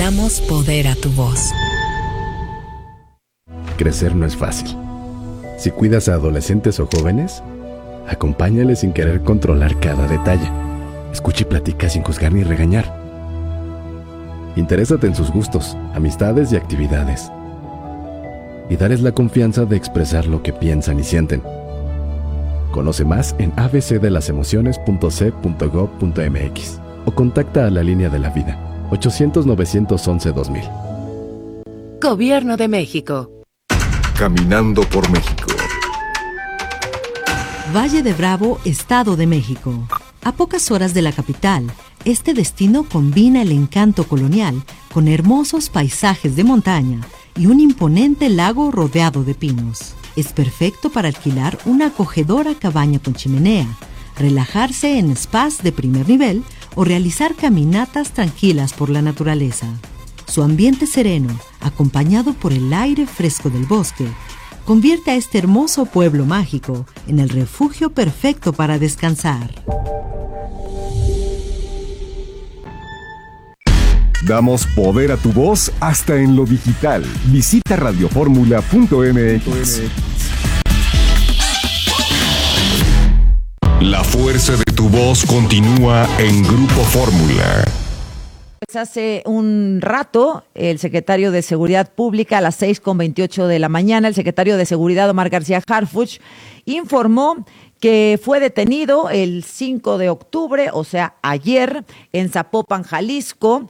Damos poder a tu voz. Crecer no es fácil. Si cuidas a adolescentes o jóvenes, acompáñales sin querer controlar cada detalle. Escucha y platica sin juzgar ni regañar. Interésate en sus gustos, amistades y actividades. Y dales la confianza de expresar lo que piensan y sienten. Conoce más en abcdelasemociones.c.gov.mx o contacta a la Línea de la Vida, 800-911-2000. Gobierno de México. Caminando por México. Valle de Bravo, Estado de México. A pocas horas de la capital, este destino combina el encanto colonial con hermosos paisajes de montaña y un imponente lago rodeado de pinos. Es perfecto para alquilar una acogedora cabaña con chimenea, relajarse en spas de primer nivel o realizar caminatas tranquilas por la naturaleza. Su ambiente sereno, acompañado por el aire fresco del bosque, convierte a este hermoso pueblo mágico en el refugio perfecto para descansar. Damos poder a tu voz hasta en lo digital. Visita radioformula.mx. La fuerza de tu voz continúa en Grupo Fórmula. Pues hace un rato, el secretario de Seguridad Pública, a las 6:28 de la mañana, el secretario de Seguridad, Omar García Harfuch, informó que fue detenido el 5 de octubre, o sea, ayer, en Zapopan, Jalisco,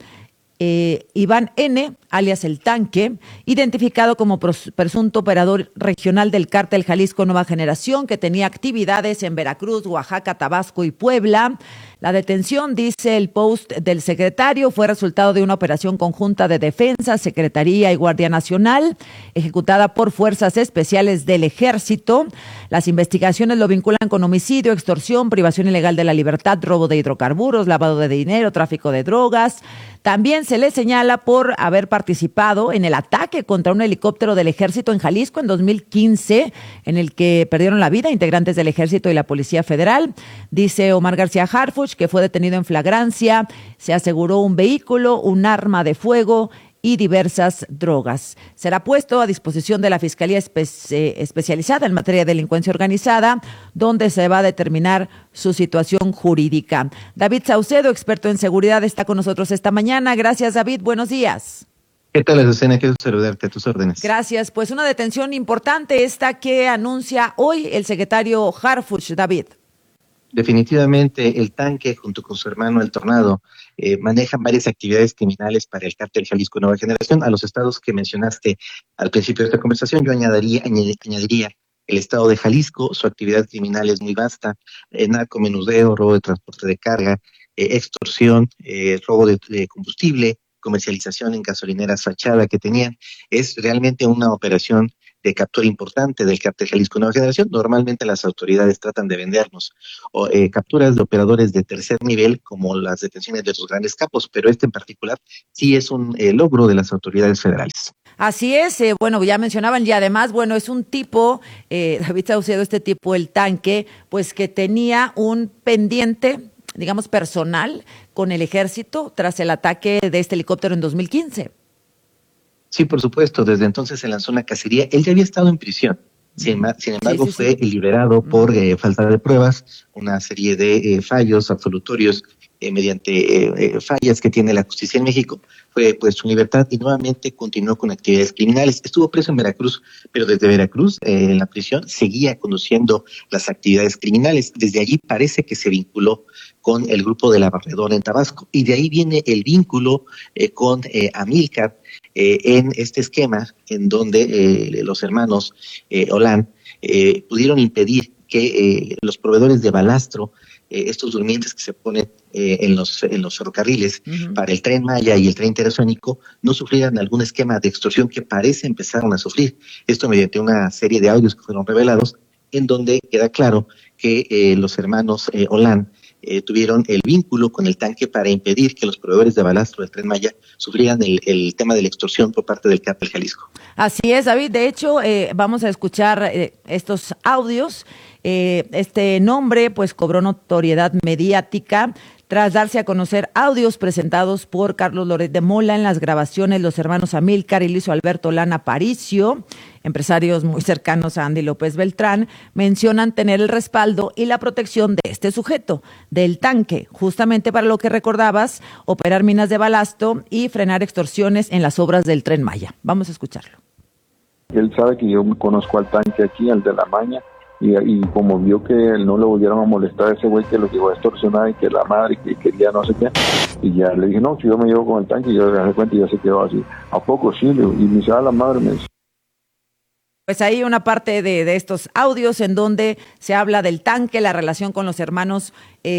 Iván N., alias El Tanque, identificado como presunto operador regional del cártel Jalisco Nueva Generación, que tenía actividades en Veracruz, Oaxaca, Tabasco y Puebla. La detención, dice el post del secretario, fue resultado de una operación conjunta de Defensa, Secretaría y Guardia Nacional, ejecutada por Fuerzas Especiales del Ejército. Las investigaciones lo vinculan con homicidio, extorsión, privación ilegal de la libertad, robo de hidrocarburos, lavado de dinero, tráfico de drogas. También se le señala por haber participado en el ataque contra un helicóptero del Ejército en Jalisco en 2015, en el que perdieron la vida integrantes del Ejército y la Policía Federal. Dice Omar García Harfuch que fue detenido en flagrancia, se aseguró un vehículo, un arma de fuego y diversas drogas. Será puesto a disposición de la Fiscalía especializada en materia de delincuencia organizada, donde se va a determinar su situación jurídica. David Saucedo, experto en seguridad, está con nosotros esta mañana. Gracias, David. Buenos días. ¿Qué tal, Azucena? Quiero saludarte, a tus órdenes. Gracias. Pues una detención importante esta que anuncia hoy el secretario Harfuch, David. Definitivamente el Tanque, junto con su hermano el Tornado, manejan varias actividades criminales para el cártel Jalisco Nueva Generación. A los estados que mencionaste al principio de esta conversación, yo añadiría el estado de Jalisco. Su actividad criminal es muy vasta: narcomenudeo, robo de transporte de carga, extorsión, robo de combustible, comercialización en gasolineras fachada que tenían. Es realmente una operación de captura importante del cártel Jalisco Nueva Generación. Normalmente las autoridades tratan de vendernos capturas de operadores de tercer nivel, como las detenciones de los grandes capos, pero este en particular sí es un logro de las autoridades federales. Así es, bueno, ya mencionaban, y además, bueno, es un tipo, David Saucedo, este tipo, El Tanque, pues que tenía un pendiente, digamos, personal con el ejército tras el ataque de este helicóptero en 2015. Sí, por supuesto, desde entonces se lanzó una cacería. Él ya había estado en prisión, sin embargo fue liberado por falta de pruebas, una serie de fallos absolutorios mediante fallas que tiene la justicia en México. Fue puesto en libertad y nuevamente continuó con actividades criminales. Estuvo preso en Veracruz, pero desde Veracruz, en la prisión, seguía conduciendo las actividades criminales. Desde allí parece que se vinculó con el grupo de La Barredora en Tabasco, y de ahí viene el vínculo con Amílcar, en este esquema en donde los hermanos Olán pudieron impedir que los proveedores de balastro, estos durmientes que se ponen en los ferrocarriles para el Tren Maya y el Tren Interazónico, no sufrieran algún esquema de extorsión que parece empezaron a sufrir. Esto mediante una serie de audios que fueron revelados, en donde queda claro que los hermanos Olán tuvieron el vínculo con el Tanque para impedir que los proveedores de balastro del Tren Maya sufrieran el tema de la extorsión por parte del cártel Jalisco. Así es, David. De hecho, vamos a escuchar estos audios. Este nombre pues cobró notoriedad mediática tras darse a conocer audios presentados por Carlos Loret de Mola en las grabaciones los hermanos Amílcar y Luis Alberto Olán Aparicio, empresarios muy cercanos a Andy López Beltrán, mencionan tener el respaldo y la protección de este sujeto, del tanque, justamente para lo que recordabas, operar minas de balasto y frenar extorsiones en las obras del Tren Maya. Vamos a escucharlo. Él sabe que yo conozco al tanque aquí, al de la Maña, y como vio que no le volvieron a molestar a ese güey que lo llegó a extorsionar y que la madre que quería no sé qué, y ya le dije, no, si yo me llevo con el tanque, y yo le dejé cuenta y ya se quedó así. ¿A poco sí? Le digo, y me dice, la madre me dice. Pues ahí una parte de estos audios en donde se habla del tanque, la relación con los hermanos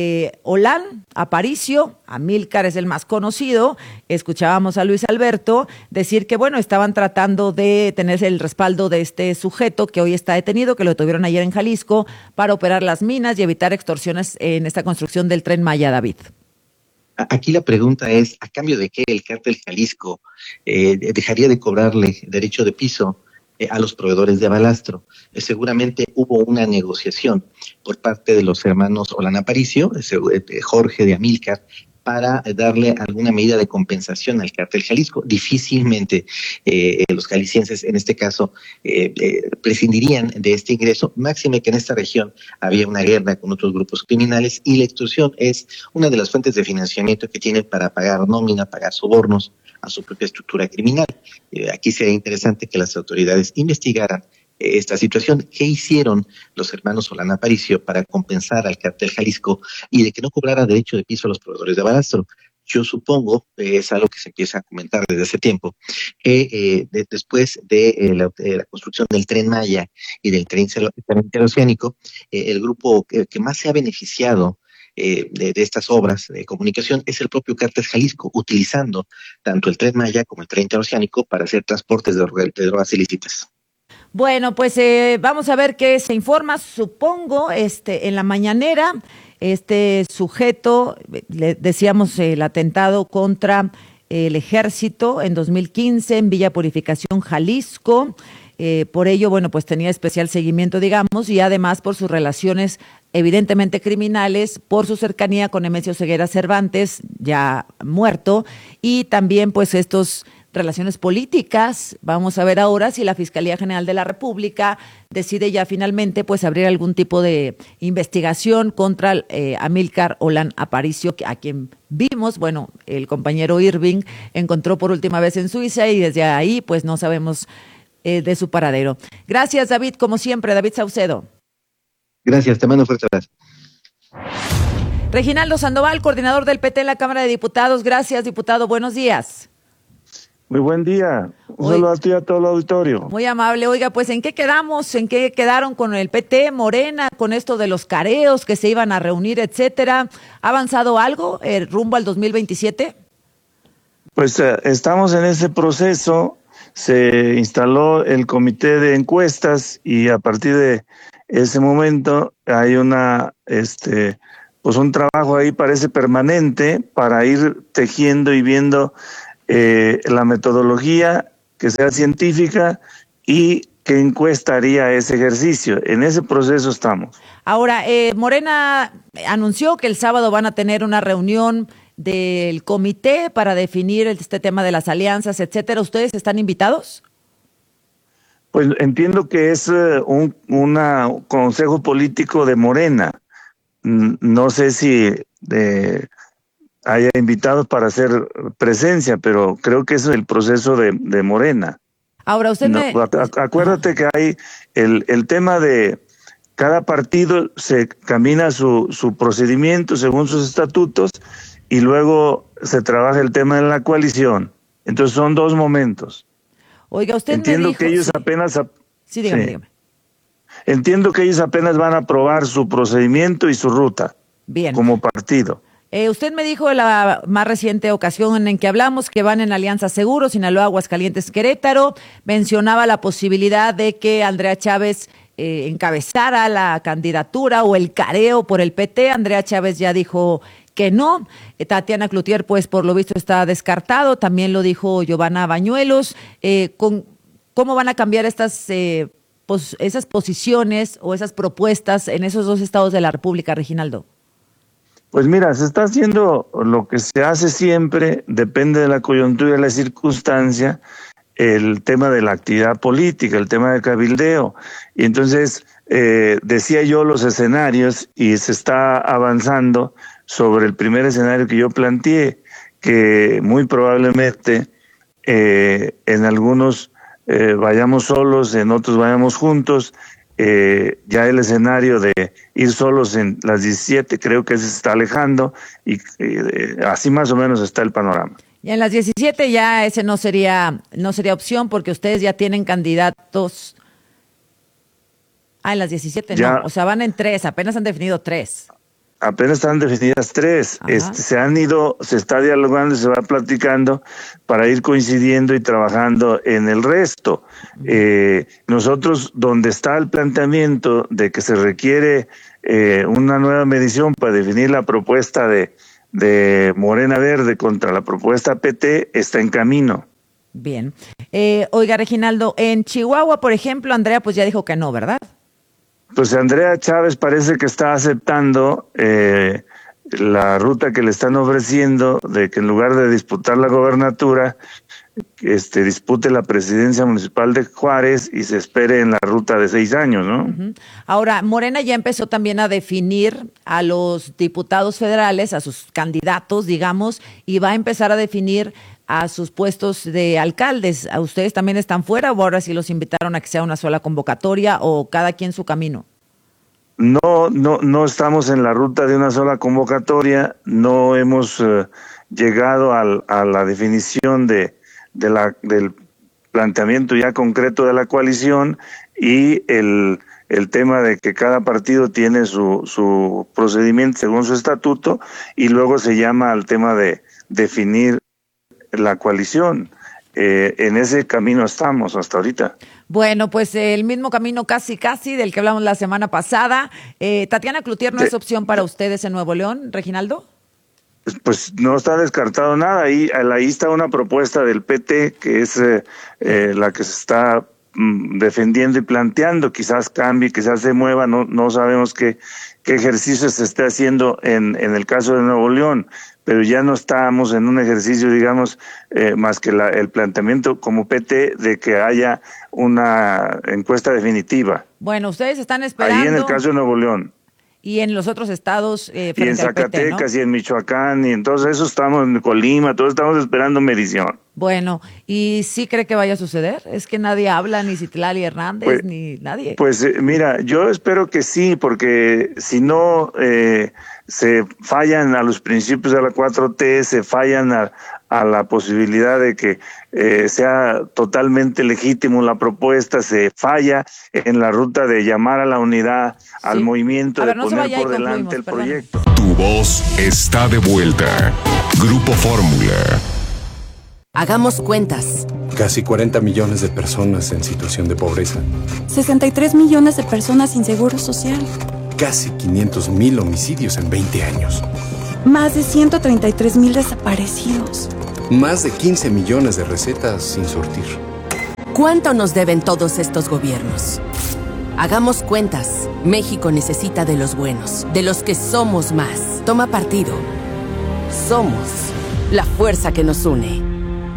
Olán, Aparicio, Amílcar es el más conocido. Escuchábamos a Luis Alberto decir que, bueno, estaban tratando de tener el respaldo de este sujeto que hoy está detenido, que lo tuvieron ayer en Jalisco, para operar las minas y evitar extorsiones en esta construcción del Tren Maya, David. Aquí la pregunta es, ¿a cambio de qué el cártel Jalisco dejaría de cobrarle derecho de piso a los proveedores de Abalastro? Seguramente hubo una negociación por parte de los hermanos Olán Aparicio, Jorge de Amílcar, para darle alguna medida de compensación al cártel Jalisco. Difícilmente los jaliscienses, en este caso, prescindirían de este ingreso, máxime que en esta región había una guerra con otros grupos criminales y la extorsión es una de las fuentes de financiamiento que tienen para pagar nómina, pagar sobornos a su propia estructura criminal. Aquí sería interesante que las autoridades investigaran esta situación. ¿Qué hicieron los hermanos Olán Aparicio para compensar al cártel Jalisco y de que no cobrara derecho de piso a los proveedores de Abalastro? Yo supongo, es algo que se empieza a comentar desde hace tiempo, que después de la construcción del Tren Maya y del tren interoceánico, el grupo que más se ha beneficiado de estas obras de comunicación es el propio cártel Jalisco, utilizando tanto el Tren Maya como el tren interoceánico para hacer transportes de drogas ilícitas. Bueno, pues vamos a ver qué se informa. Supongo, en la mañanera, este sujeto, le decíamos el atentado contra el ejército en 2015 en Villa Purificación, Jalisco. Por ello, bueno, pues tenía especial seguimiento, digamos, y además por sus relaciones evidentemente criminales, por su cercanía con Nemesio Ceguera Cervantes, ya muerto, y también pues estos relaciones políticas. Vamos a ver ahora si la Fiscalía General de la República decide ya finalmente pues abrir algún tipo de investigación contra Amílcar Olán Aparicio, a quien vimos, bueno, el compañero Irving encontró por última vez en Suiza y desde ahí pues no sabemos de su paradero. Gracias, David, como siempre, David Saucedo. Gracias, te mando un fuerte abrazo. Reginaldo Sandoval, coordinador del PT en la Cámara de Diputados. Gracias, diputado, buenos días. Muy buen día. Un saludo a ti y a todo el auditorio. Muy amable. Oiga, pues, ¿en qué quedamos? ¿En qué quedaron con el PT, Morena, con esto de los careos que se iban a reunir, etcétera? ¿Ha avanzado algo rumbo al 2027? Pues estamos en ese proceso. Se instaló el comité de encuestas y a partir de ese momento hay pues un trabajo ahí parece permanente para ir tejiendo y viendo la metodología que sea científica y qué encuesta haría ese ejercicio. En ese proceso estamos. Ahora, Morena anunció que el sábado van a tener una reunión del comité para definir este tema de las alianzas, etcétera. ¿Ustedes están invitados? Pues entiendo que es un consejo político de Morena. No sé si haya invitados para hacer presencia, pero creo que ese es el proceso de Morena. Ahora, usted acuérdate que hay el tema de cada partido se camina su procedimiento según sus estatutos y luego se trabaja el tema de la coalición. Entonces son dos momentos. Oiga, usted entiendo me dijo, que ellos sí. apenas Sí, dígame. Entiendo que ellos apenas van a aprobar su procedimiento y su ruta. Bien. Como partido. Usted me dijo en la más reciente ocasión en que hablamos que van en Alianza Seguro, Sinaloa, Aguascalientes, Querétaro. Mencionaba la posibilidad de que Andrea Chávez encabezara la candidatura o el careo por el PT. Andrea Chávez ya dijo que no. Tatiana Cloutier, pues por lo visto está descartado. También lo dijo Giovanna Bañuelos. ¿Cómo van a cambiar esas posiciones o esas propuestas en esos dos estados de la República, Reginaldo? Pues mira, se está haciendo lo que se hace siempre, depende de la coyuntura y de la circunstancia, el tema de la actividad política, el tema de cabildeo. Y entonces, decía yo los escenarios y se está avanzando sobre el primer escenario que yo planteé, que muy probablemente en algunos vayamos solos, en otros vayamos juntos. Ya el escenario de ir solos en las 17 creo que se está alejando y así más o menos está el panorama. Y en las 17 ya ese no sería opción porque ustedes ya tienen candidatos. En las 17 ya, no, o sea, van en 3, apenas han definido 3. Apenas están definidas 3. Se está dialogando y se va platicando para ir coincidiendo y trabajando en el resto. Nosotros, donde está el planteamiento de que se requiere una nueva medición para definir la propuesta de Morena Verde contra la propuesta PT, está en camino. Bien. Oiga, Reginaldo, en Chihuahua, por ejemplo, Andrea pues ya dijo que no, ¿verdad? Pues Andrea Chávez parece que está aceptando la ruta que le están ofreciendo de que en lugar de disputar la gobernatura, dispute la presidencia municipal de Juárez y se espere en la ruta de 6 años, ¿no? Uh-huh. Ahora, Morena ya empezó también a definir a los diputados federales, a sus candidatos, digamos, y va a empezar a definir a sus puestos de alcaldes. ¿A ustedes también están fuera o ahora sí los invitaron a que sea una sola convocatoria o cada quien su camino? No estamos en la ruta de una sola convocatoria, no hemos llegado a la definición del planteamiento ya concreto de la coalición y el tema de que cada partido tiene su procedimiento según su estatuto y luego se llama al tema de definir la coalición. En ese camino estamos hasta ahorita. Bueno, pues el mismo camino casi del que hablamos la semana pasada. Tatiana Cloutier no es opción para ustedes en Nuevo León, Reginaldo. Pues no está descartado nada. Ahí está una propuesta del PT que es la que se está defendiendo y planteando. Quizás cambie, quizás se mueva. No sabemos qué ejercicio se esté haciendo en el caso de Nuevo León. Pero ya no estamos en un ejercicio, digamos, más que el planteamiento como PT de que haya una encuesta definitiva. Bueno, ustedes están esperando. Ahí en el caso de Nuevo León. Y en los otros estados frente y en Zacatecas, PT, ¿no? Y en Michoacán, y en todo eso estamos, en Colima, todos estamos esperando medición. Bueno, ¿y sí cree que vaya a suceder? Es que nadie habla, ni Citlali Hernández, ni nadie. Pues mira, yo espero que sí, porque si no se fallan a los principios de la 4T, se fallan a la posibilidad de que sea totalmente legítimo la propuesta, se falla en la ruta de llamar a la unidad, sí, al movimiento, de poner por delante el proyecto. Tu voz está de vuelta. Grupo Fórmula. Hagamos cuentas. Casi 40 millones de personas en situación de pobreza. 63 millones de personas sin seguro social. Casi 500,000 homicidios en 20 años. Más de 133,000 desaparecidos. Más de 15 millones de recetas sin surtir. ¿Cuánto nos deben todos estos gobiernos? Hagamos cuentas. México necesita de los buenos, de los que somos más. Toma partido. Somos la fuerza que nos une.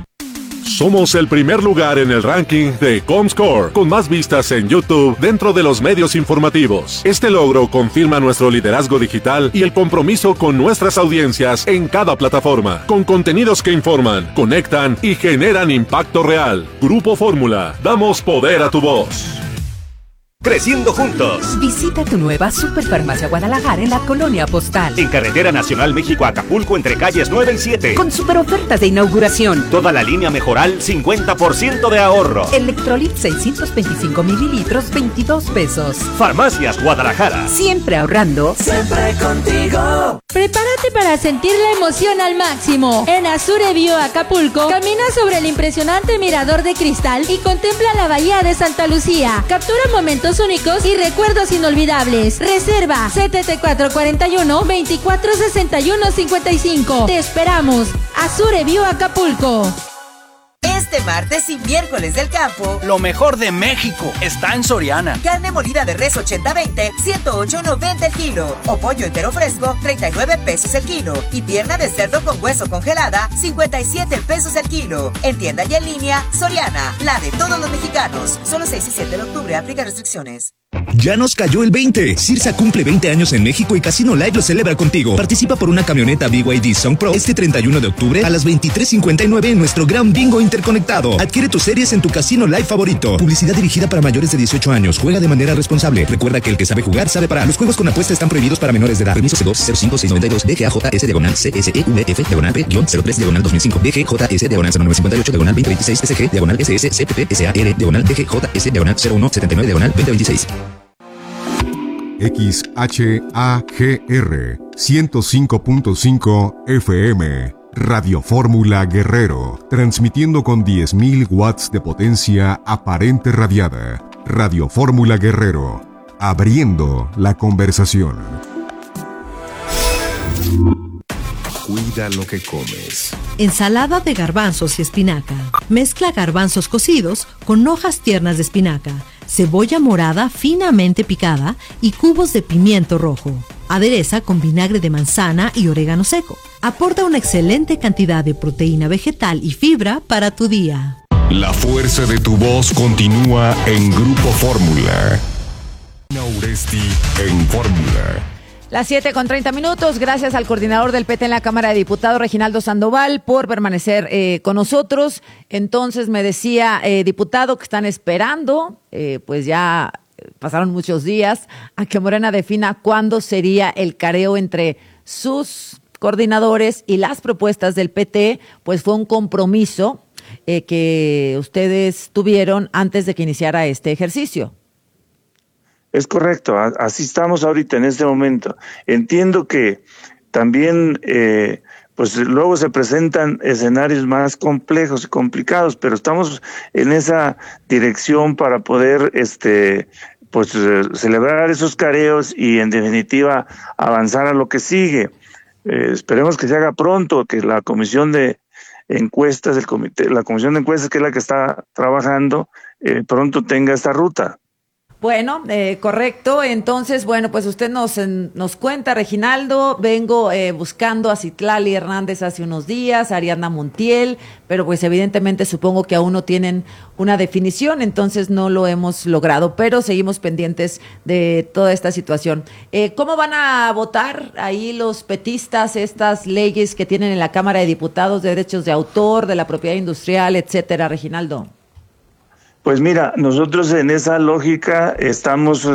Somos el primer lugar en el ranking de Comscore, con más vistas en YouTube dentro de los medios informativos. Este logro confirma nuestro liderazgo digital y el compromiso con nuestras audiencias en cada plataforma, con contenidos que informan, conectan y generan impacto real. Grupo Fórmula, damos poder a tu voz. Creciendo juntos. Visita tu nueva Superfarmacia Guadalajara en la Colonia Postal. En Carretera Nacional México-Acapulco, entre calles 9 y 7. Con super ofertas de inauguración. Toda la línea Mejoral, 50% de ahorro. Electrolit 625 mililitros, 22 pesos. Farmacias Guadalajara. Siempre ahorrando. Siempre contigo. Prepárate para sentir la emoción al máximo. En Azure Bio Acapulco, camina sobre el impresionante mirador de cristal y contempla la bahía de Santa Lucía. Captura momentos únicos y recuerdos inolvidables. Reserva 7441-2461-55. Te esperamos. Azure Bio Acapulco. Este martes y miércoles del campo. Lo mejor de México está en Soriana. Carne molida de res 80-20, 108.90 el kilo. O pollo entero fresco, 39 pesos el kilo. Y pierna de cerdo con hueso congelada, 57 pesos el kilo. En tienda y en línea, Soriana, la de todos los mexicanos. Solo 6 y 7 de octubre, aplica restricciones. Ya nos cayó el 20. Cirsa cumple 20 años en México y Casino Live lo celebra contigo. Participa por una camioneta BYD Song Pro este 31 de octubre a las 23:59 en nuestro gran bingo interconectado. Adquiere tus series en tu Casino Live favorito. Publicidad dirigida para mayores de 18 años. Juega de manera responsable. Recuerda que el que sabe jugar sabe parar. Los juegos con apuesta están prohibidos para menores de edad. Permiso C2-05692 DGAJS-CSEUVF-3-2005 DGJS-0958-2026 SG-SPPSAR-DGS-CPPSA-R-DGS-0179-2026. XHAGR 105.5 FM Radio Fórmula Guerrero, transmitiendo con 10.000 watts de potencia aparente radiada. Radio Fórmula Guerrero, abriendo la conversación. Cuida lo que comes. Ensalada de garbanzos y espinaca. Mezcla garbanzos cocidos con hojas tiernas de espinaca, cebolla morada finamente picada y cubos de pimiento rojo. Adereza con vinagre de manzana y orégano seco. Aporta una excelente cantidad de proteína vegetal y fibra para tu día. La fuerza de tu voz continúa en Grupo Fórmula. Uresti en Fórmula. Las 7:30. Gracias al coordinador del PT en la Cámara de Diputados, Reginaldo Sandoval, por permanecer con nosotros. Entonces me decía, diputado, que están esperando, pues ya pasaron muchos días, a que Morena defina cuándo sería el careo entre sus coordinadores y las propuestas del PT. Pues fue un compromiso que ustedes tuvieron antes de que iniciara este ejercicio. Es correcto, así estamos ahorita en este momento. Entiendo que también, pues luego se presentan escenarios más complejos y complicados, pero estamos en esa dirección para poder, pues celebrar esos careos y en definitiva avanzar a lo que sigue. Esperemos que se haga pronto, que la comisión de encuestas, la comisión de encuestas, que es la que está trabajando, pronto tenga esta ruta. Bueno, correcto. Entonces, bueno, pues usted nos cuenta, Reginaldo, vengo buscando a Citlali Hernández hace unos días, a Ariadna Montiel, pero pues evidentemente supongo que aún no tienen una definición, entonces no lo hemos logrado, pero seguimos pendientes de toda esta situación. ¿Cómo van a votar ahí los petistas estas leyes que tienen en la Cámara de Diputados de derechos de autor, de la propiedad industrial, etcétera, Reginaldo? Pues mira, nosotros en esa lógica estamos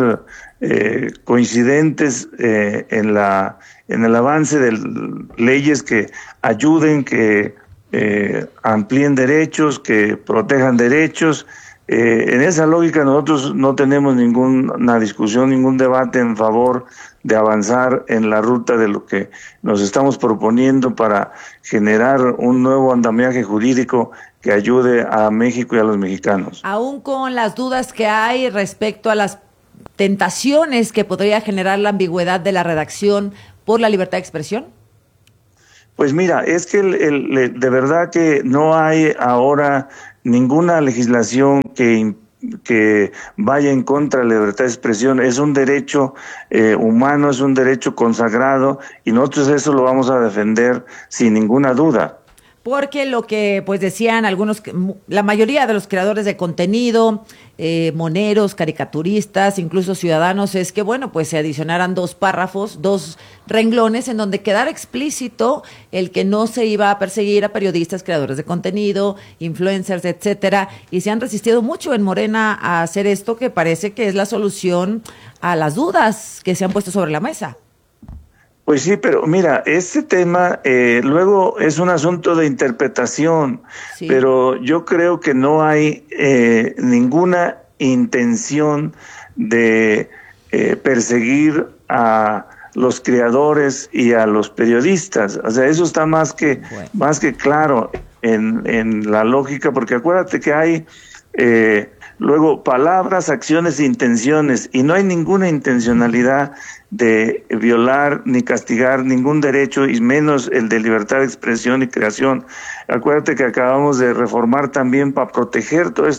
coincidentes en el avance de leyes que ayuden, que amplíen derechos, que protejan derechos. En esa lógica nosotros no tenemos ninguna discusión, ningún debate en favor de avanzar en la ruta de lo que nos estamos proponiendo para generar un nuevo andamiaje jurídico que ayude a México y a los mexicanos. Aún con las dudas que hay respecto a las tentaciones que podría generar la ambigüedad de la redacción por la libertad de expresión. Pues mira, es que de verdad que no hay ahora ninguna legislación que vaya en contra de la libertad de expresión. Es un derecho humano, es un derecho consagrado y nosotros eso lo vamos a defender sin ninguna duda. Porque lo que pues decían algunos, la mayoría de los creadores de contenido, moneros, caricaturistas, incluso ciudadanos, es que bueno, pues se adicionaran 2 párrafos, 2 renglones en donde quedara explícito el que no se iba a perseguir a periodistas, creadores de contenido, influencers, etcétera, y se han resistido mucho en Morena a hacer esto, que parece que es la solución a las dudas que se han puesto sobre la mesa. Pues sí, pero mira, este tema luego es un asunto de interpretación, sí. Pero yo creo que no hay ninguna intención de perseguir a los creadores y a los periodistas. O sea, eso está más que claro en la lógica, porque acuérdate que hay Luego, palabras, acciones e intenciones, y no hay ninguna intencionalidad de violar ni castigar ningún derecho, y menos el de libertad de expresión y creación. Acuérdate que acabamos de reformar también para proteger todo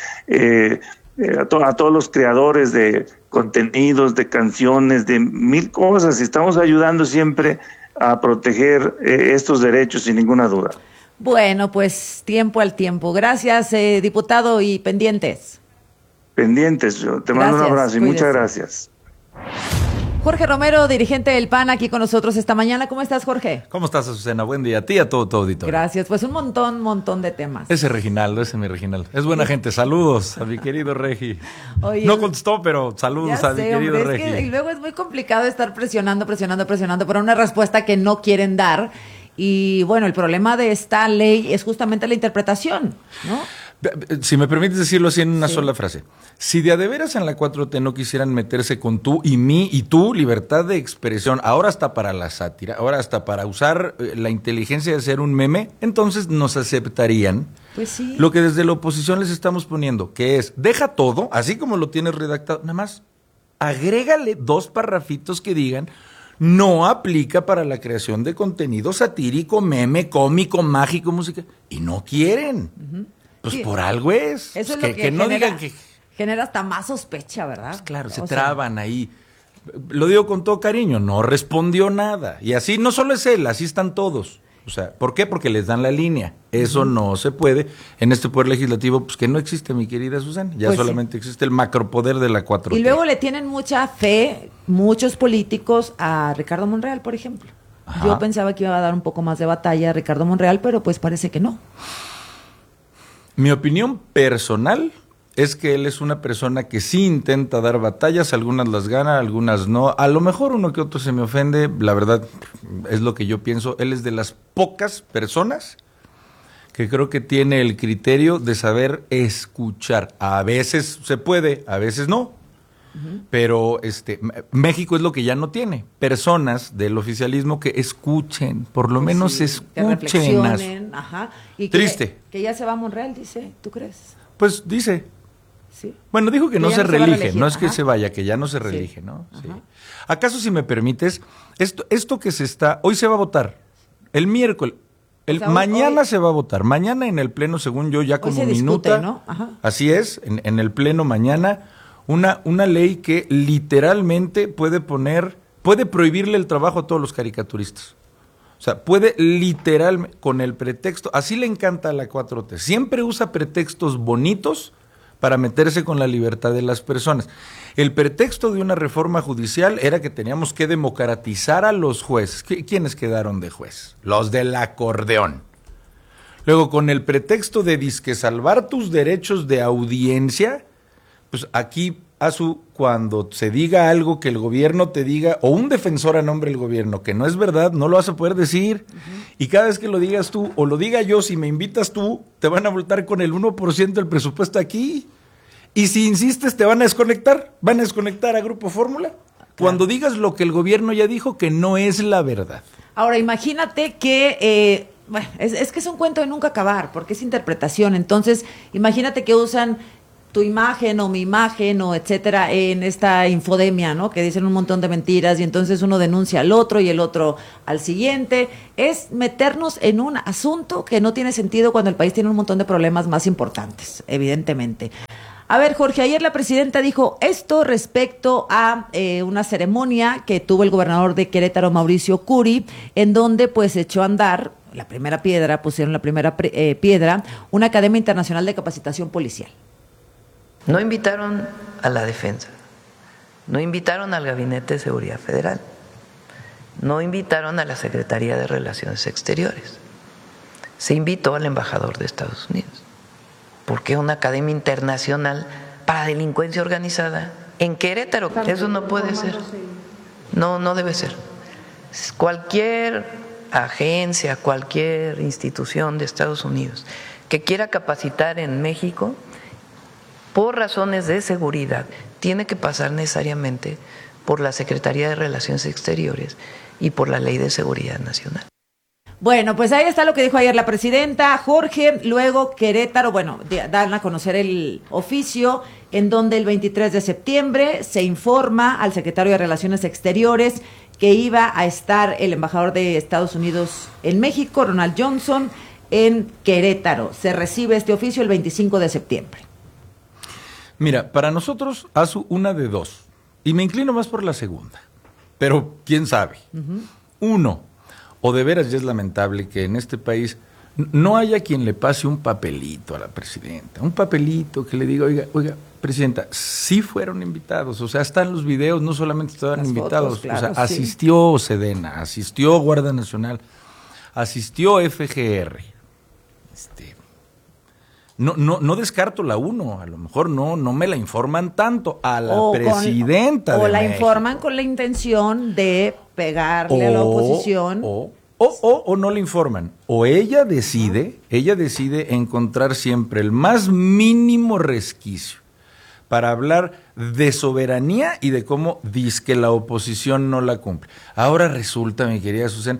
a todos los creadores de contenidos, de canciones, de mil cosas, y estamos ayudando siempre a proteger estos derechos sin ninguna duda. Bueno, pues tiempo al tiempo. Gracias, diputado, y pendientes. Pendientes, yo te mando un abrazo y muchas gracias. Jorge Romero, dirigente del PAN, aquí con nosotros esta mañana. ¿Cómo estás, Jorge? ¿Cómo estás, Azucena? Buen día. A ti y a todo tu auditorio. Gracias. Pues un montón de temas. Ese Reginaldo, ese es mi Reginaldo. Es buena gente. Saludos a mi querido Regi. Oye, no contestó, pero saludos a mi querido Regi. Y luego es muy complicado estar presionando por una respuesta que no quieren dar. Y bueno, el problema de esta ley es justamente la interpretación, ¿no? Si me permites decirlo así en una sola frase. Si de a de veras en la 4T no quisieran meterse con tú y mí y tú, libertad de expresión, ahora hasta para la sátira, ahora hasta para usar la inteligencia de hacer un meme, entonces nos aceptarían pues sí. Lo que desde la oposición les estamos poniendo, que es, deja todo, así como lo tienes redactado, nada más, agrégale 2 parrafitos que digan, no aplica para la creación de contenido satírico, meme, cómico, mágico, música, y no quieren. Uh-huh. Pues sí, por algo es. Eso es que, lo que no digan que genera hasta más sospecha, ¿verdad? Pues claro, se traban ahí. Lo digo con todo cariño, no respondió nada. Y así no solo es él, así están todos. O sea, ¿por qué? Porque les dan la línea. Eso no se puede. En este poder legislativo, pues que no existe, mi querida Susana. Ya pues solamente existe el macropoder de la 4T. Y luego le tienen mucha fe muchos políticos a Ricardo Monreal, por ejemplo. Ajá. Yo pensaba que iba a dar un poco más de batalla a Ricardo Monreal, pero pues parece que no. Mi opinión personal es que él es una persona que sí intenta dar batallas, algunas las gana, algunas no. A lo mejor uno que otro se me ofende, la verdad es lo que yo pienso. Él es de las pocas personas que creo que tiene el criterio de saber escuchar. A veces se puede, a veces no. Pero México es lo que ya no tiene. Personas del oficialismo que escuchen, por lo menos escuchen. Que reflexionen, ajá. Y triste. Que ya se va a Monreal, dice, ¿tú crees? Pues dice. Sí. Bueno, dijo que no se reelige, no es que se vaya, que ya no se reelige, sí. ¿no? Sí. ¿Acaso, si me permites, esto que se está, hoy se va a votar, el miércoles, mañana hoy se va a votar, mañana en el pleno, según yo, ya como minuta, ¿no? Ajá. Así es, en el pleno mañana, una ley que literalmente puede prohibirle el trabajo a todos los caricaturistas. O sea, puede literalmente, con el pretexto, así le encanta a la 4T, siempre usa pretextos bonitos para meterse con la libertad de las personas. El pretexto de una reforma judicial era que teníamos que democratizar a los jueces. ¿Quiénes quedaron de juez? Los del acordeón. Luego, con el pretexto de disque salvar tus derechos de audiencia, pues aquí, cuando se diga algo que el gobierno te diga, o un defensor a nombre del gobierno, que no es verdad, no lo vas a poder decir. Y cada vez que lo digas tú, o lo diga yo, si me invitas tú, te van a voltar con el 1% del presupuesto aquí. Y si insistes, te van a desconectar a Grupo Fórmula. Claro. Cuando digas lo que el gobierno ya dijo, que no es la verdad. Ahora, imagínate que, bueno, es que es un cuento de nunca acabar, porque es interpretación. Entonces, imagínate que usan tu imagen o mi imagen o etcétera en esta infodemia, ¿no? Que dicen un montón de mentiras y entonces uno denuncia al otro y el otro al siguiente. Es meternos en un asunto que no tiene sentido cuando el país tiene un montón de problemas más importantes, evidentemente. A ver, Jorge, ayer la presidenta dijo esto respecto a una ceremonia que tuvo el gobernador de Querétaro, Mauricio Curi, en donde pues echó a andar pusieron la primera piedra, una Academia Internacional de Capacitación Policial. No invitaron a la defensa, no invitaron al Gabinete de Seguridad Federal, no invitaron a la Secretaría de Relaciones Exteriores, se invitó al embajador de Estados Unidos. ¿Por qué una academia internacional para delincuencia organizada en Querétaro? Eso no puede ser. No debe ser. Cualquier agencia, cualquier institución de Estados Unidos que quiera capacitar en México, por razones de seguridad, tiene que pasar necesariamente por la Secretaría de Relaciones Exteriores y por la Ley de Seguridad Nacional. Bueno, pues ahí está lo que dijo ayer la presidenta. Jorge, luego Querétaro, dan a conocer el oficio en donde el 23 de septiembre se informa al secretario de Relaciones Exteriores que iba a estar el embajador de Estados Unidos en México, Ronald Johnson, en Querétaro. Se recibe este oficio el 25 de septiembre. Mira, para nosotros, una de dos. Y me inclino más por la segunda. Pero, ¿quién sabe? Uno, o de veras ya es lamentable que en este país no haya quien le pase un papelito a la presidenta. Un papelito que le diga, oiga, presidenta, sí fueron invitados. O sea, están los videos, no solamente estaban las invitados. Fotos, claro, o sea, asistió Sedena, asistió Guardia Nacional, asistió FGR. No descarto la uno, a lo mejor no me la informan tanto a la presidenta. O la informan con la intención de pegarle a la oposición. O no le informan. O ella decide encontrar siempre el más mínimo resquicio para hablar de soberanía y de cómo dizque la oposición no la cumple. Ahora resulta, mi querida Susana,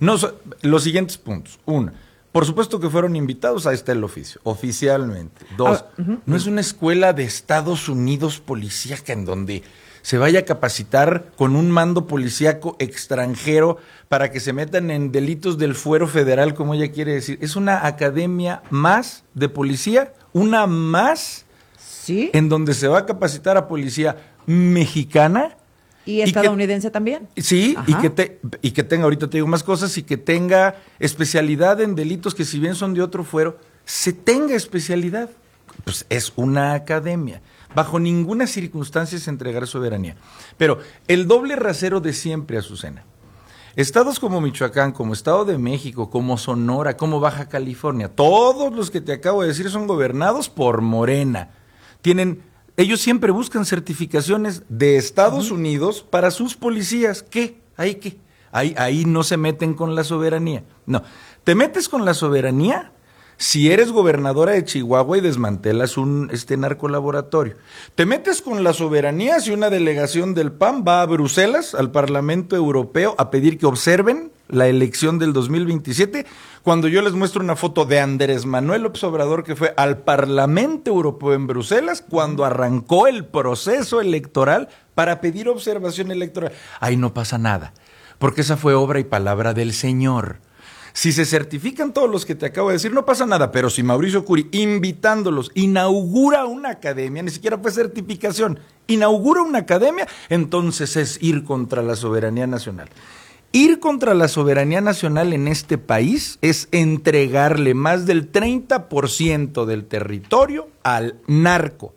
los siguientes puntos. Uno, por supuesto que fueron invitados, ahí está el oficio, oficialmente. Dos, no es una escuela de Estados Unidos policíaca en donde se vaya a capacitar con un mando policíaco extranjero para que se metan en delitos del fuero federal, como ella quiere decir. Es una academia más de policía, una más, ¿sí?, en donde se va a capacitar a policía mexicana. ¿Y estadounidense también? Sí, y que tenga, ahorita te digo más cosas, y que tenga especialidad en delitos que si bien son de otro fuero, se tenga especialidad. Pues es una academia. Bajo ninguna circunstancia se entregará soberanía. Pero el doble rasero de siempre, Azucena. Estados como Michoacán, como Estado de México, como Sonora, como Baja California, todos los que te acabo de decir son gobernados por Morena. Ellos siempre buscan certificaciones de Estados Unidos para sus policías. ¿Qué? Ahí no se meten con la soberanía. No, te metes con la soberanía si eres gobernadora de Chihuahua y desmantelas un narcolaboratorio. Te metes con la soberanía si una delegación del PAN va a Bruselas, al Parlamento Europeo, a pedir que observen la elección del 2027, cuando yo les muestro una foto de Andrés Manuel López Obrador que fue al Parlamento Europeo en Bruselas cuando arrancó el proceso electoral para pedir observación electoral. Ahí no pasa nada, porque esa fue obra y palabra del Señor. Si se certifican todos los que te acabo de decir, no pasa nada, pero si Mauricio Curi, invitándolos, inaugura una academia, ni siquiera fue certificación, inaugura una academia, entonces es ir contra la soberanía nacional. Ir contra la soberanía nacional en este país es entregarle más del 30% del territorio al narco.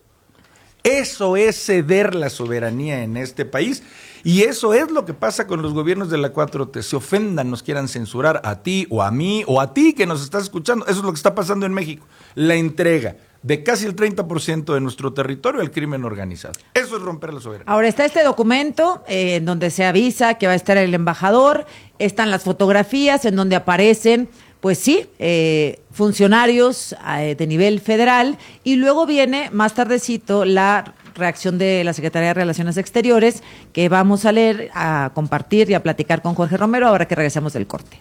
Eso es ceder la soberanía en este país. Y eso es lo que pasa con los gobiernos de la 4T. Se ofendan, nos quieran censurar a ti o a mí o a ti que nos estás escuchando. Eso es lo que está pasando en México. La entrega de casi el 30% de nuestro territorio al crimen organizado. Eso es romper la soberanía. Ahora está este documento en donde se avisa que va a estar el embajador. Están las fotografías en donde aparecen, pues sí, funcionarios de nivel federal. Y luego viene más tardecito la reacción de la Secretaría de Relaciones Exteriores, que vamos a leer, a compartir y a platicar con Jorge Romero ahora que regresemos del corte.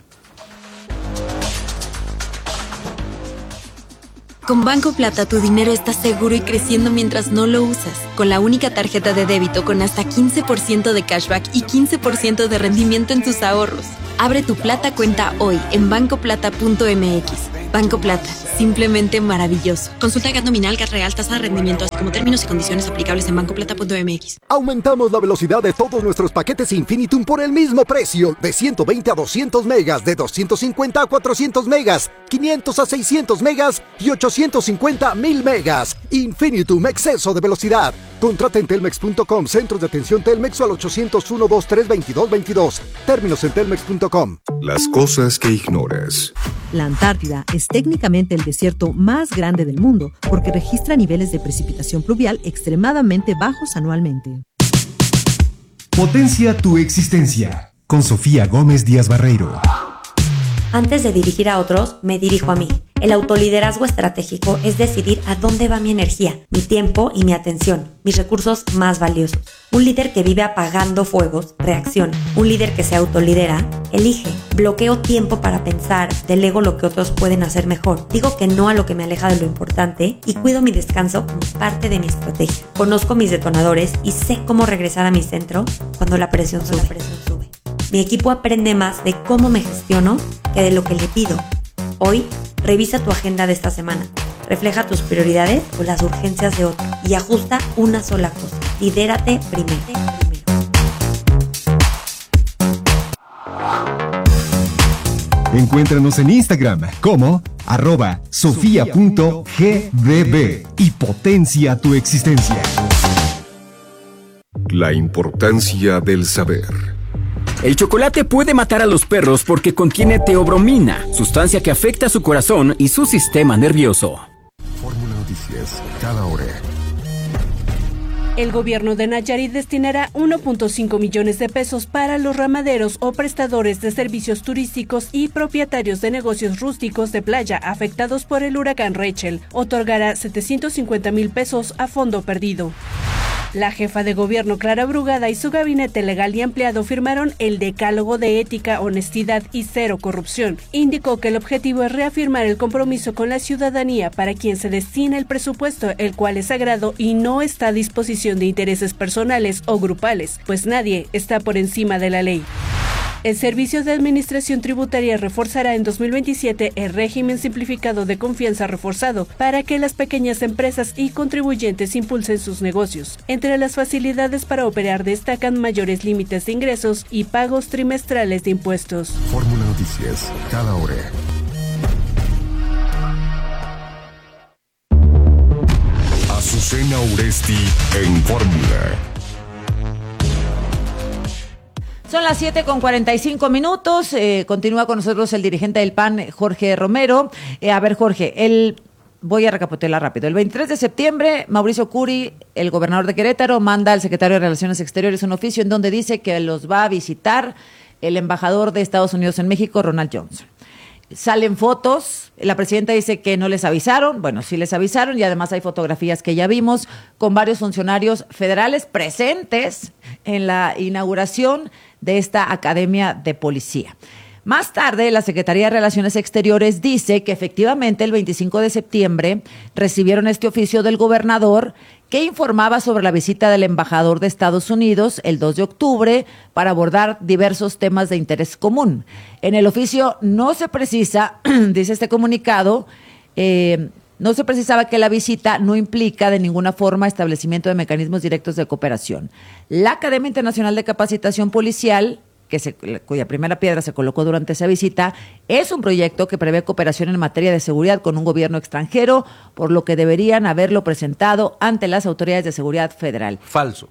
Con Banco Plata tu dinero está seguro y creciendo mientras no lo usas. Con la única tarjeta de débito con hasta 15% de cashback y 15% de rendimiento en tus ahorros. Abre tu Plata cuenta hoy en bancoplata.mx. Banco Plata, simplemente maravilloso. Consulta GAT nominal, GAT real, tasa de rendimiento, así como términos y condiciones aplicables en bancoplata.mx. Aumentamos la velocidad de todos nuestros paquetes Infinitum por el mismo precio. De 120 a 200 megas, de 250 a 400 megas, 500 a 600 megas y 850 a 1000 megas. Infinitum, exceso de velocidad. Contrata en telmex.com, centros de atención Telmex o al 801-223-2222. Términos en telmex.com. Las cosas que ignoras. La Antártida es técnicamente el desierto más grande del mundo porque registra niveles de precipitación pluvial extremadamente bajos anualmente. Potencia tu existencia, con Sofía Gómez Díaz Barreiro. Antes de dirigir a otros, me dirijo a mí. El autoliderazgo estratégico es decidir a dónde va mi energía, mi tiempo y mi atención, mis recursos más valiosos. Un líder que vive apagando fuegos, reacciona. Un líder que se autolidera, elige. Bloqueo tiempo para pensar, delego lo que otros pueden hacer mejor. Digo que no a lo que me aleja de lo importante y cuido mi descanso como parte de mi estrategia. Conozco mis detonadores y sé cómo regresar a mi centro cuando la presión sube. Mi equipo aprende más de cómo me gestiono que de lo que le pido. Hoy, revisa tu agenda de esta semana. Refleja tus prioridades o las urgencias de otro y ajusta una sola cosa. Lidérate primero. Encuéntranos en Instagram como @sofia.gdb y potencia tu existencia. La importancia del saber. El chocolate puede matar a los perros porque contiene teobromina, sustancia que afecta su corazón y su sistema nervioso. Fórmula Noticias, cada hora. El gobierno de Nayarit destinará 1.5 millones de pesos para los ramaderos o prestadores de servicios turísticos y propietarios de negocios rústicos de playa afectados por el huracán Rachel. Otorgará 750,000 pesos a fondo perdido. La jefa de gobierno Clara Brugada y su gabinete legal y ampliado firmaron el Decálogo de Ética, Honestidad y Cero Corrupción. Indicó que el objetivo es reafirmar el compromiso con la ciudadanía para quien se destina el presupuesto, el cual es sagrado y no está a disposición de intereses personales o grupales, pues nadie está por encima de la ley. El Servicio de Administración Tributaria reforzará en 2027 el régimen simplificado de confianza reforzado para que las pequeñas empresas y contribuyentes impulsen sus negocios. Entre las facilidades para operar destacan mayores límites de ingresos y pagos trimestrales de impuestos. Fórmula Noticias, cada hora. Azucena Uresti en Fórmula. Son las 7:45. Continúa con nosotros el dirigente del PAN, Jorge Romero. A ver, Jorge, voy a recapitular rápido. El 23 de septiembre, Mauricio Curi, el gobernador de Querétaro, manda al secretario de Relaciones Exteriores un oficio en donde dice que los va a visitar el embajador de Estados Unidos en México, Ronald Johnson. Salen fotos, la presidenta dice que no les avisaron, bueno, sí les avisaron y además hay fotografías que ya vimos con varios funcionarios federales presentes en la inauguración de esta Academia de Policía. Más tarde, la Secretaría de Relaciones Exteriores dice que efectivamente el 25 de septiembre recibieron este oficio del gobernador que informaba sobre la visita del embajador de Estados Unidos el 2 de octubre para abordar diversos temas de interés común. En el oficio no se precisa, dice este comunicado, no se precisaba que la visita no implica de ninguna forma establecimiento de mecanismos directos de cooperación. La Academia Internacional de Capacitación Policial, cuya primera piedra se colocó durante esa visita, es un proyecto que prevé cooperación en materia de seguridad con un gobierno extranjero, por lo que deberían haberlo presentado ante las autoridades de seguridad federal. Falso.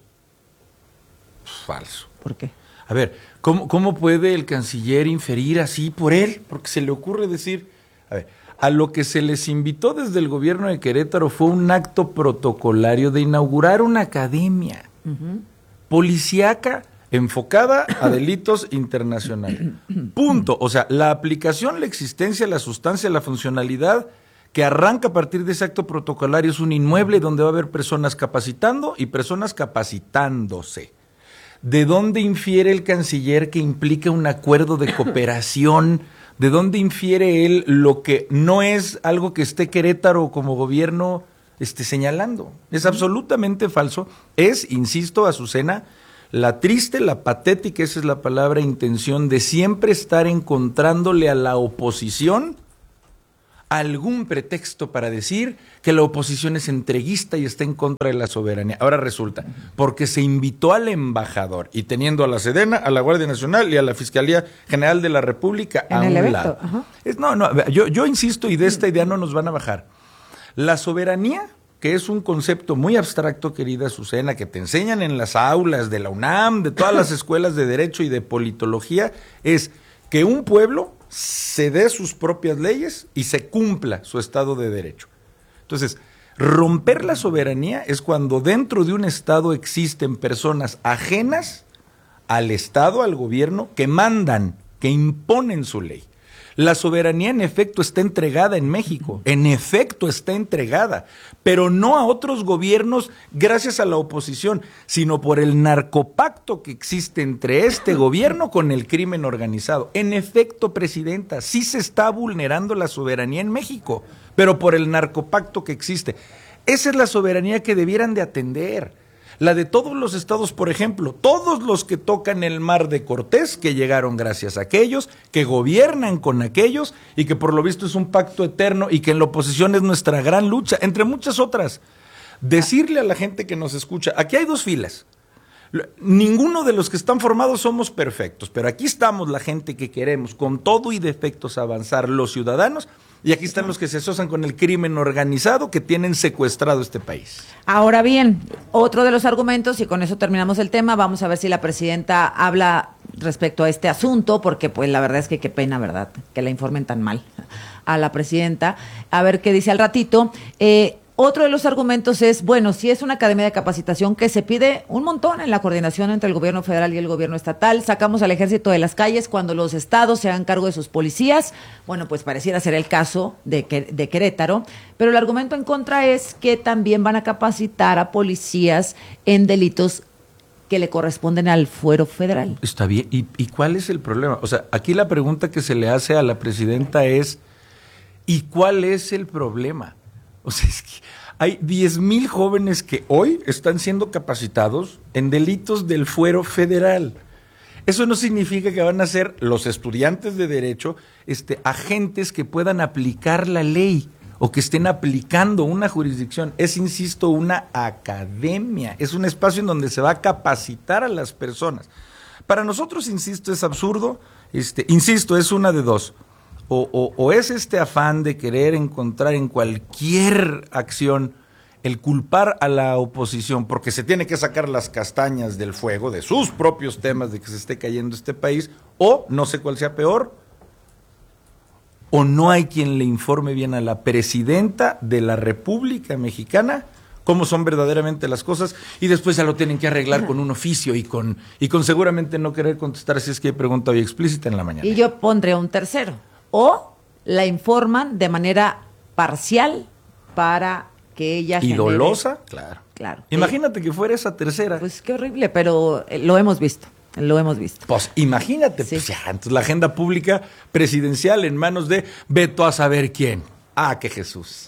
¿Por qué? A ver, ¿cómo puede el canciller inferir así por él? Porque se le ocurre decir, a lo que se les invitó desde el gobierno de Querétaro fue un acto protocolario de inaugurar una academia policíaca enfocada a delitos internacionales. Punto. O sea, la aplicación, la existencia, la sustancia, la funcionalidad que arranca a partir de ese acto protocolario es un inmueble donde va a haber personas capacitando y personas capacitándose. ¿De dónde infiere el canciller que implica un acuerdo de cooperación? ¿De dónde infiere él lo que no es algo que esté Querétaro como gobierno señalando? Es absolutamente falso. Es, insisto, Azucena, la triste, la patética, esa es la palabra, intención de siempre estar encontrándole a la oposición algún pretexto para decir que la oposición es entreguista y está en contra de la soberanía. Ahora resulta, porque se invitó al embajador y teniendo a la Sedena, a la Guardia Nacional y a la Fiscalía General de la República a un lado. Yo insisto, y de esta idea no nos van a bajar. La soberanía, que es un concepto muy abstracto, querida Azucena, que te enseñan en las aulas de la UNAM, de todas las escuelas de Derecho y de Politología, es que un pueblo se dé sus propias leyes y se cumpla su Estado de Derecho. Entonces, romper la soberanía es cuando dentro de un Estado existen personas ajenas al Estado, al gobierno, que mandan, que imponen su ley. La soberanía en efecto está entregada en México, en efecto está entregada, pero no a otros gobiernos gracias a la oposición, sino por el narcopacto que existe entre este gobierno con el crimen organizado. En efecto, presidenta, sí se está vulnerando la soberanía en México, pero por el narcopacto que existe. Esa es la soberanía que debieran de atender. La de todos los estados, por ejemplo, todos los que tocan el mar de Cortés, que llegaron gracias a aquellos, que gobiernan con aquellos y que por lo visto es un pacto eterno y que en la oposición es nuestra gran lucha, entre muchas otras. Decirle a la gente que nos escucha, aquí hay dos filas. Ninguno de los que están formados somos perfectos, pero aquí estamos la gente que queremos con todo y defectos avanzar, los ciudadanos, y aquí están los que se asocian con el crimen organizado que tienen secuestrado este país. Ahora bien, otro de los argumentos, y con eso terminamos el tema, vamos a ver si la presidenta habla respecto a este asunto, porque pues la verdad es que qué pena, ¿verdad?, que la informen tan mal a la presidenta. A ver qué dice al ratito. Otro de los argumentos es, bueno, si es una academia de capacitación que se pide un montón en la coordinación entre el gobierno federal y el gobierno estatal, sacamos al ejército de las calles cuando los estados se hagan cargo de sus policías, bueno, pues pareciera ser el caso de Querétaro, pero el argumento en contra es que también van a capacitar a policías en delitos que le corresponden al fuero federal. Está bien, ¿y cuál es el problema? O sea, aquí la pregunta que se le hace a la presidenta es, ¿y cuál es el problema? O sea, es que hay 10,000 jóvenes que hoy están siendo capacitados en delitos del fuero federal. Eso no significa que van a ser los estudiantes de derecho agentes que puedan aplicar la ley o que estén aplicando una jurisdicción. Es, insisto, una academia, es un espacio en donde se va a capacitar a las personas. Para nosotros, insisto, es absurdo, insisto, es una de dos. O es este afán de querer encontrar en cualquier acción el culpar a la oposición porque se tiene que sacar las castañas del fuego de sus propios temas de que se esté cayendo este país, o no sé cuál sea peor, o no hay quien le informe bien a la presidenta de la República Mexicana cómo son verdaderamente las cosas, y después ya lo tienen que arreglar con un oficio y con seguramente no querer contestar si es que hay pregunta hoy explícita en la mañana. Y yo pondré un tercero. O la informan de manera parcial para que ella ¿Y genere... dolosa? Claro. Imagínate que fuera esa tercera. Pues qué horrible, pero lo hemos visto. Pues imagínate, sí. Pues ya, entonces la agenda pública presidencial en manos de veto a saber quién. Ah, que Jesús.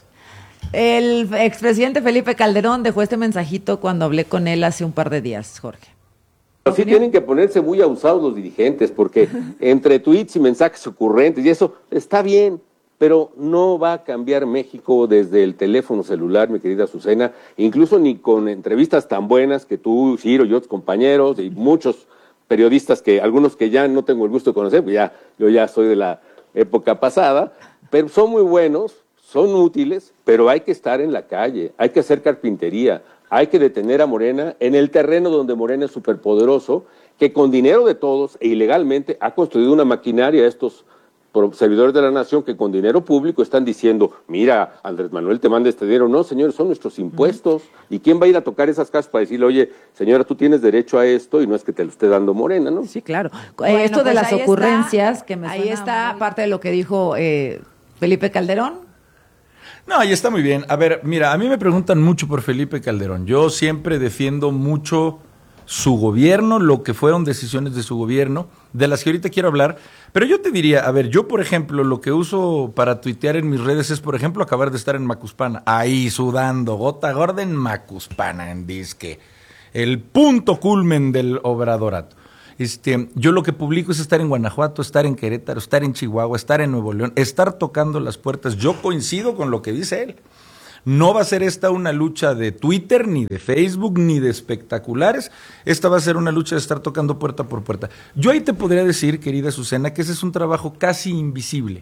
El expresidente Felipe Calderón dejó este mensajito cuando hablé con él hace un par de días, Jorge. Sí tienen que ponerse muy abusados los dirigentes, porque entre tweets y mensajes ocurrentes y eso está bien, pero no va a cambiar México desde el teléfono celular, mi querida Azucena, incluso ni con entrevistas tan buenas que tú, Ciro y otros compañeros y muchos periodistas, que algunos que ya no tengo el gusto de conocer, pues yo ya soy de la época pasada, pero son muy buenos, son útiles, pero hay que estar en la calle, hay que hacer carpintería. Hay que detener a Morena en el terreno donde Morena es superpoderoso, que con dinero de todos e ilegalmente ha construido una maquinaria, estos servidores de la nación que con dinero público están diciendo, mira, Andrés Manuel te manda este dinero. No, señores, son nuestros impuestos. ¿Y quién va a ir a tocar esas casas para decirle, oye, señora, tú tienes derecho a esto y no es que te lo esté dando Morena, ¿no? Sí, claro. Bueno, esto de las ocurrencias, que me ahí está parte de lo que dijo Felipe Calderón. No, y está muy bien. A ver, mira, a mí me preguntan mucho por Felipe Calderón. Yo siempre defiendo mucho su gobierno, lo que fueron decisiones de su gobierno, de las que ahorita quiero hablar. Pero yo te diría, a ver, yo por ejemplo, lo que uso para tuitear en mis redes es, por ejemplo, acabar de estar en Macuspana, ahí sudando, gota gorda en Macuspana, en disque, el punto culmen del obradorato. Yo lo que publico es estar en Guanajuato, estar en Querétaro, estar en Chihuahua, estar en Nuevo León, estar tocando las puertas. Yo coincido con lo que dice él. No va a ser esta una lucha de Twitter, ni de Facebook, ni de espectaculares. Esta va a ser una lucha de estar tocando puerta por puerta. Yo ahí te podría decir, querida Azucena, que ese es un trabajo casi invisible.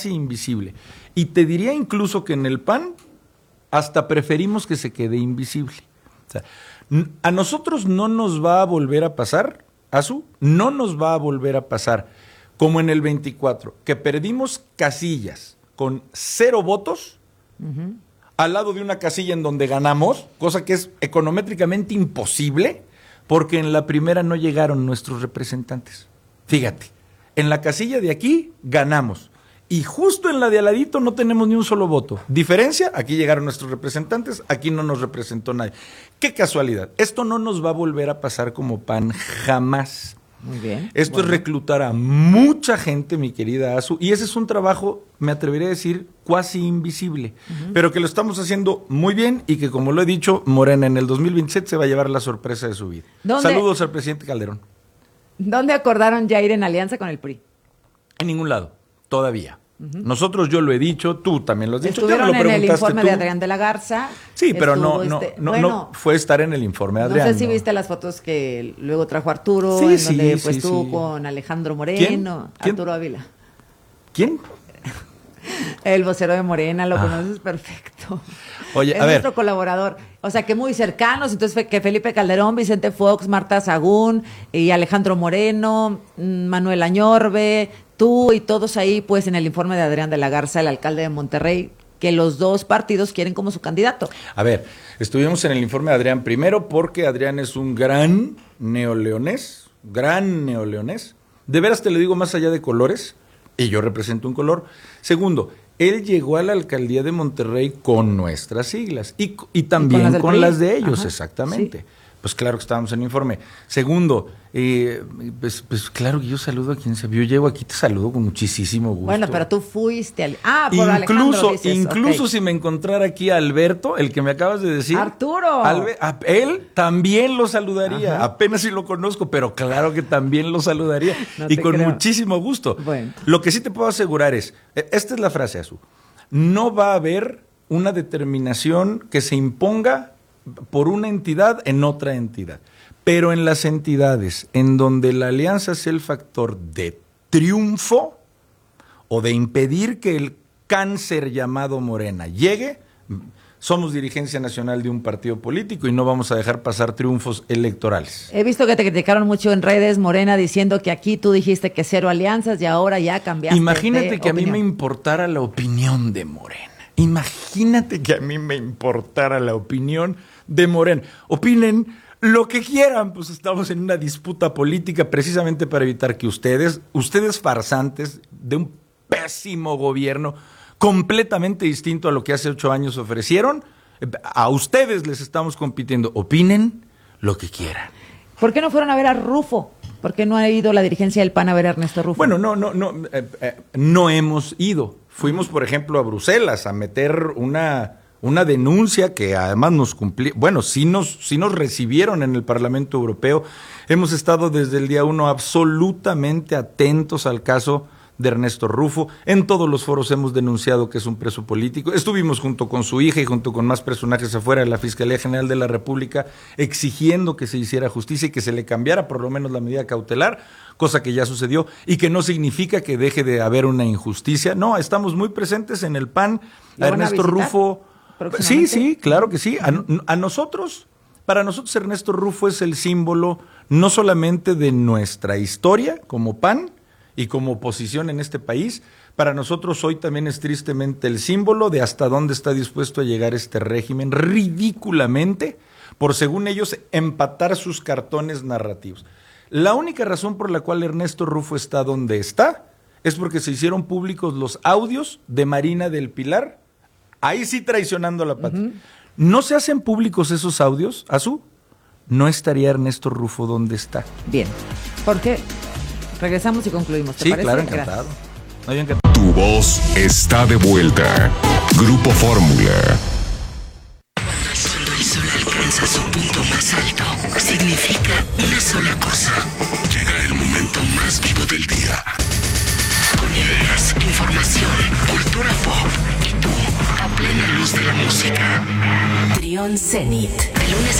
Y te diría incluso que en el PAN hasta preferimos que se quede invisible. O sea, a nosotros no nos va a volver a pasar... no nos va a volver a pasar como en el 24, que perdimos casillas con 0 votos al lado de una casilla en donde ganamos, cosa que es econométricamente imposible, porque en la primera no llegaron nuestros representantes. Fíjate, en la casilla de aquí ganamos, y justo en la de al ladito no tenemos ni un solo voto. Diferencia, aquí llegaron nuestros representantes, aquí no nos representó nadie. Qué casualidad. Esto no nos va a volver a pasar como PAN jamás. Muy bien. Esto es reclutar a mucha gente, mi querida Azu, y ese es un trabajo, me atrevería a decir, cuasi invisible, pero que lo estamos haciendo muy bien y que, como lo he dicho, Morena en el 2027 se va a llevar la sorpresa de su vida. Saludos al presidente Calderón. ¿Dónde acordaron ya ir en alianza con el PRI? En ningún lado, todavía. Nosotros, yo lo he dicho, tú también lo has dicho. Estuvieron ya me lo en el preguntaste informe tú. de Adrián de la Garza. Sí, pero no fue estar en el informe de Adrián. No sé si viste las fotos que luego trajo Arturo, sí, donde sí, estuvo con Alejandro Moreno. ¿Quién? Arturo Ávila. ¿Quién? El vocero de Morena, lo conoces perfecto. Oye, es a ver. nuestro colaborador. O sea, que muy cercanos. Entonces, que Felipe Calderón, Vicente Fox, Marta Sagún y Alejandro Moreno, Manuel Añorbe, tú y todos ahí, pues, en el informe de Adrián de la Garza, el alcalde de Monterrey, que los dos partidos quieren como su candidato. A ver, estuvimos en el informe de Adrián primero porque Adrián es un gran neoleonés. De veras te lo digo más allá de colores, y yo represento un color. Segundo, él llegó a la alcaldía de Monterrey con nuestras siglas y también con las de ellos, exactamente. Sí. Pues claro que estábamos en el informe. Segundo, pues claro que yo saludo a quien se vio. Llego aquí, te saludo con muchísimo gusto. Bueno, pero tú fuiste por Alejandro, dices, incluso si me encontrara aquí a Alberto, el que me acabas de decir. ¡Arturo! A él también lo saludaría. Ajá. Apenas si lo conozco, pero claro que también lo saludaría. Y con muchísimo gusto. Bueno. Lo que sí te puedo asegurar es, esta es la frase, Azu, no va a haber una determinación que se imponga por una entidad en otra entidad. Pero en las entidades en donde la alianza es el factor de triunfo o de impedir que el cáncer llamado Morena llegue, somos dirigencia nacional de un partido político y no vamos a dejar pasar triunfos electorales. He visto que te criticaron mucho en redes, Morena, diciendo que aquí tú dijiste que 0 alianzas y ahora ya cambiaste. Imagínate que a mí me importara la opinión de Morena. Imagínate que a mí me importara la opinión de Morena. Opinen lo que quieran, pues estamos en una disputa política precisamente para evitar que ustedes farsantes de un pésimo gobierno completamente distinto a lo que hace 8 años ofrecieron, a ustedes les estamos compitiendo. Opinen lo que quieran. ¿Por qué no fueron a ver a Rufo? ¿Por qué no ha ido la dirigencia del PAN a ver a Ernesto Rufo? Bueno, no hemos ido. Fuimos, por ejemplo, a Bruselas a meter una denuncia que además nos cumplió. Bueno, sí nos recibieron en el Parlamento Europeo. Hemos estado desde el día 1 absolutamente atentos al caso de Ernesto Rufo. En todos los foros hemos denunciado que es un preso político. Estuvimos junto con su hija y junto con más personajes afuera de la Fiscalía General de la República exigiendo que se hiciera justicia y que se le cambiara por lo menos la medida cautelar, cosa que ya sucedió y que no significa que deje de haber una injusticia. No, estamos muy presentes en el PAN. A Ernesto Rufo. Sí, claro que sí. A nosotros, para nosotros Ernesto Rufo es el símbolo no solamente de nuestra historia como PAN y como oposición en este país, para nosotros hoy también es tristemente el símbolo de hasta dónde está dispuesto a llegar este régimen ridículamente por, según ellos, empatar sus cartones narrativos. La única razón por la cual Ernesto Rufo está donde está es porque se hicieron públicos los audios de Marina del Pilar, ahí sí traicionando a la patria. ¿No se hacen públicos esos audios, Azu? No estaría Ernesto Rufo donde está. Bien, ¿por qué? Regresamos y concluimos, ¿te parece? Claro, encantado. Tu voz está de vuelta. Grupo Fórmula. Cuando el sol alcanza su punto más alto, significa una sola cosa. Llega el momento más vivo del día. Con ideas, información, cultura pop y tú, a plena luz de la música. Trión Zenit. De lunes